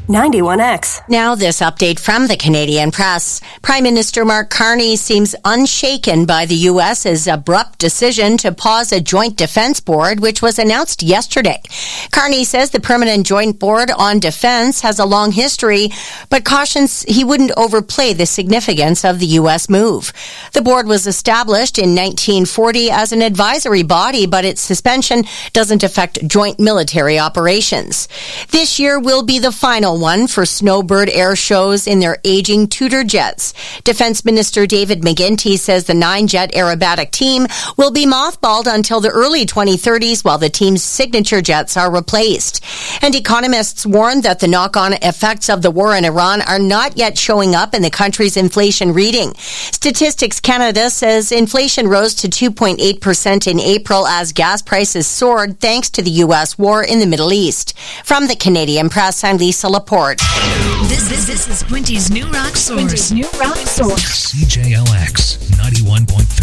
91X. Now this update from the Canadian Press. Prime Minister Mark Carney seems unshaken by the U.S.'s abrupt decision to pause a joint defense board, which was announced yesterday. Carney says the Permanent Joint Board on Defense has a long history, but cautions he wouldn't overplay the significance of the U.S. move. The board was established in 1940 as an advisory body, but its suspension doesn't affect joint military operations. This year will be the final one for Snowbird air shows in their aging Tudor jets. Defense Minister David McGuinty says the 9-jet aerobatic team will be mothballed until the early 2030s while the team's signature jets are replaced. And economists warn that the knock-on effects of the war in Iran are not yet showing up in the country's inflation reading. Statistics Canada says inflation rose to 2.8% in April as gas prices soared thanks to the U.S. war in the Middle East. From the Canadian Press, I'm Lisa Laporte. This is Quinty's New Rock Source. Quinty's New Rock Source. CJLX 91.3.